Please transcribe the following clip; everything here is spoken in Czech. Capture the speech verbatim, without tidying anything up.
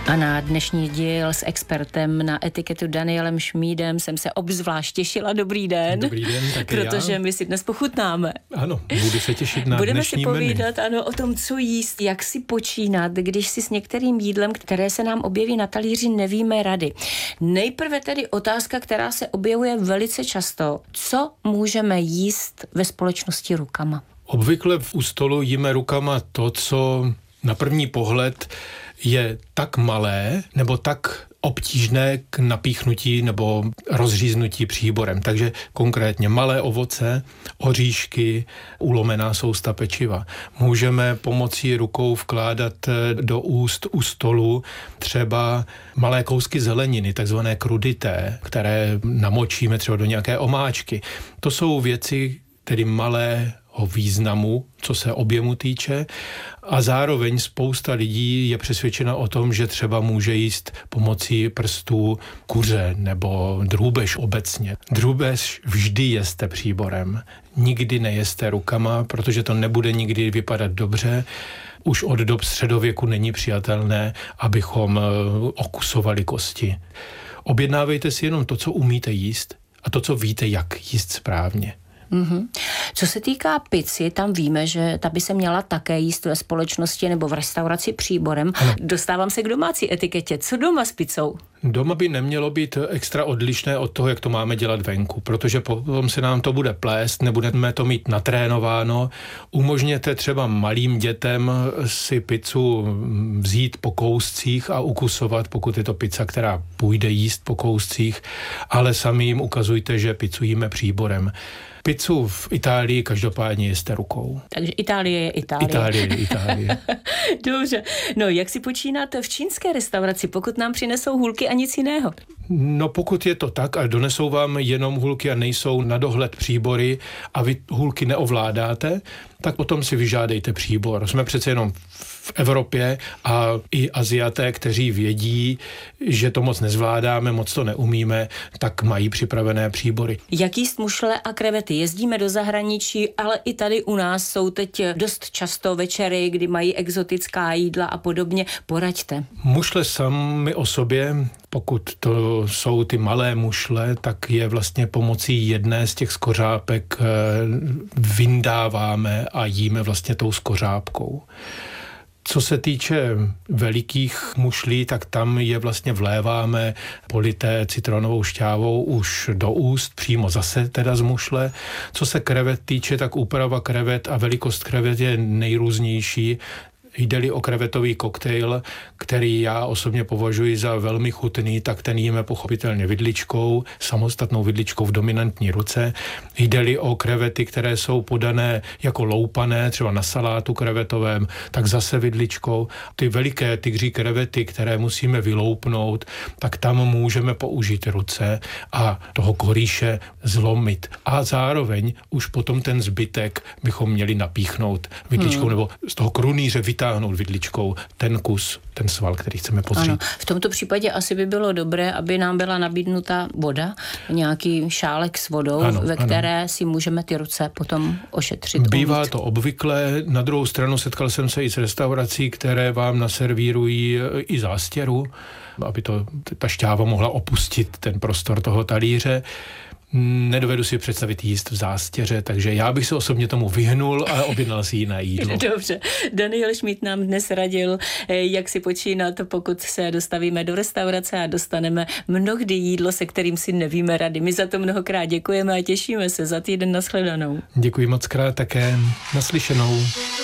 A na dnešní díl s expertem na etiketu Danielem Šmídem jsem se obzvlášť těšila. Dobrý den. Dobrý den, také protože já. my si dnes pochutnáme. Ano, budu se těšit na Budeme dnešní si povídat menu. ano, o tom, co jíst, jak si počínat, když si s některým jídlem, které se nám objeví na talíři, nevíme rady. Nejprve tedy otázka, která se objevuje velice často. Co můžeme jíst ve společnosti rukama? Obvykle u stolu jíme rukama to, co na první pohled je tak malé nebo tak obtížné k napíchnutí nebo rozříznutí příborem. Takže konkrétně malé ovoce, oříšky, ulomená sousta pečiva. Můžeme pomocí rukou vkládat do úst u stolu třeba malé kousky zeleniny, takzvané krudité, které namočíme třeba do nějaké omáčky. To jsou věci, tedy malé o významu, co se objemu týče, a zároveň spousta lidí je přesvědčena o tom, že třeba může jíst pomocí prstů kuře nebo drůbež obecně. Drůbež vždy jeste příborem, nikdy nejeste rukama, protože to nebude nikdy vypadat dobře. Už od dob středověku není přijatelné, abychom okusovali kosti. Objednávejte si jenom to, co umíte jíst, a to, co víte, jak jíst správně. Mm-hmm. Co se týká pici, tam víme, že ta by se měla také jíst ve společnosti nebo v restauraci příborem. Ano. Dostávám se k domácí etiketě. Co doma s pizzou? Doma by nemělo být extra odlišné od toho, jak to máme dělat venku, protože potom se nám to bude plést, nebudeme to mít natrénováno. Umožněte třeba malým dětem si pizzu vzít po kouscích a ukusovat, pokud je to pizza, která půjde jíst po kouscích, ale sami jim ukazujte, že pizzu jíme příborem. Pizzu v Itálii každopádně jeste rukou. Takže Itálie je Itálie. Itálie je Itálie. Dobře. No, jak si počínat v čínské restauraci, pokud nám přinesou hůlky a nic jiného? No, pokud je to tak a donesou vám jenom hůlky a nejsou na dohled příbory a vy hůlky neovládáte, tak potom si vyžádejte příbor. Jsme přece jenom v Evropě a i Aziaté, kteří vědí, že to moc nezvládáme, moc to neumíme, tak mají připravené příbory. Jak jíst mušle a krevety? Jezdíme do zahraničí, ale i tady u nás jsou teď dost často večery, kdy mají exotická jídla a podobně. Poraďte. Mušle sami o sobě, pokud to jsou ty malé mušle, tak je vlastně pomocí jedné z těch skořápek vyndáváme a jíme vlastně tou skořápkou. Co se týče velikých mušlí, tak tam je vlastně vléváme polité citronovou šťávou už do úst, přímo zase teda z mušle. Co se krevet týče, tak úprava krevet a velikost krevet je nejrůznější. Jde-li o krevetový koktejl, který já osobně považuji za velmi chutný, tak ten jíme pochopitelně vidličkou, samostatnou vidličkou v dominantní ruce. Jde-li o krevety, které jsou podané jako loupané, třeba na salátu krevetovém, tak zase vidličkou. Ty veliké tygří krevety, které musíme vyloupnout, tak tam můžeme použít ruce a toho koríše zlomit. A zároveň už potom ten zbytek bychom měli napíchnout vidličkou hmm. nebo z toho krunýře vytáhnout vidličkou ten kus, ten sval, který chceme potřít. Ano, v tomto případě asi by bylo dobré, aby nám byla nabídnuta voda, nějaký šálek s vodou, ano, ve které ano. si můžeme ty ruce potom ošetřit. Bývá umít. to obvykle. Na druhou stranu setkal jsem se i s restaurací, které vám naservírují i zástěru, aby to, ta šťáva mohla opustit ten prostor toho talíře. Nedovedu si představit jíst v zástěře, takže já bych se osobně tomu vyhnul, ale objednal si jiné jídlo. Dobře. Daniel Šmíd nám dnes radil, jak si počínat, pokud se dostavíme do restaurace a dostaneme mnohdy jídlo, se kterým si nevíme rady. My za to mnohokrát děkujeme a těšíme se za týden. Nashledanou. Děkuji moc krát také. Naslyšenou.